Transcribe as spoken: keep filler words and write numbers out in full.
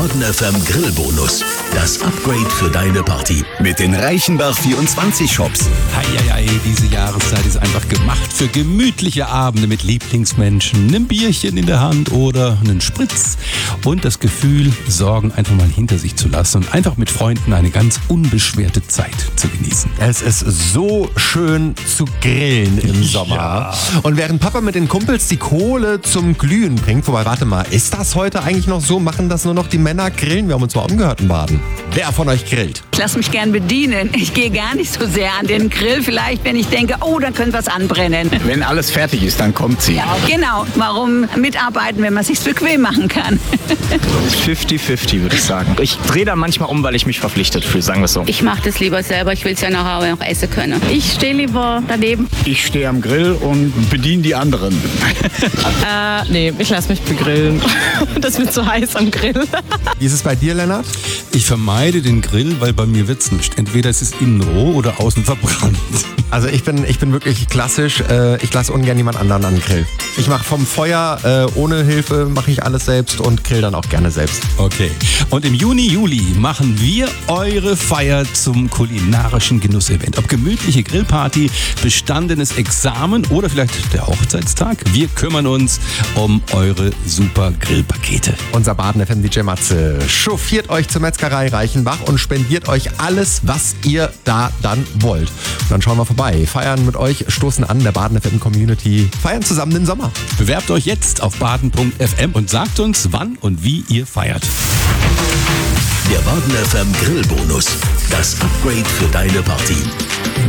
Baden F M Grillbonus. Das Upgrade für deine Party. Mit den Reichenbach vierundzwanzig Shops. Heieiei, diese Jahreszeit ist einfach gemacht für gemütliche Abende mit Lieblingsmenschen, einem Bierchen in der Hand oder einen Spritz und das Gefühl, Sorgen einfach mal hinter sich zu lassen und einfach mit Freunden eine ganz unbeschwerte Zeit zu genießen. Es ist so schön zu grillen im Sommer. Ja. Und während Papa mit den Kumpels die Kohle zum Glühen bringt, wobei, warte mal, ist das heute eigentlich noch so? Machen das nur noch die Männer grillen? Wir haben uns mal umgehört in Baden. Wer von euch grillt? Ich lasse mich gern bedienen. Ich gehe gar nicht so sehr an den Grill. Vielleicht, wenn ich denke, oh, da könnte was anbrennen. Wenn alles fertig ist, dann kommt sie. Ja, genau. Warum mitarbeiten, wenn man es sich bequem machen kann? fünfzig fünfzig würde ich sagen. Ich drehe da manchmal um, weil ich mich verpflichtet fühle, sagen wir es so. Ich mache das lieber selber. Ich will es ja nachher noch essen können. Ich stehe lieber daneben. Ich stehe am Grill und bediene die anderen. äh, nee, ich lasse mich begrillen. Das wird zu heiß am Grill. Wie ist es bei dir, Lennart? Ich vermeide den Grill, weil bei mir wird's nicht. Entweder es ist innen roh oder außen verbrannt. Also ich bin, ich bin wirklich klassisch. Äh, ich lasse ungern jemand anderen an den Grill. Ich mache vom Feuer äh, ohne Hilfe, mache ich alles selbst und grill dann auch gerne selbst. Okay. Und im Juni, Juli machen wir eure Feier zum kulinarischen Genussevent. Ob gemütliche Grillparty, bestandenes Examen oder vielleicht der Hochzeitstag. Wir kümmern uns um eure super Grillpakete. Unser Baden F M D J Matze chauffiert euch zur Metzgerei Reichenbach und spendiert euch alles, was ihr da dann wollt. Und dann schauen wir vorbei, feiern mit euch, stoßen an, der Baden F M Community, feiern zusammen den Sommer. Bewerbt euch jetzt auf baden punkt f m und sagt uns, wann und wie ihr feiert. Der Baden F M Grillbonus. Das Upgrade für deine Party.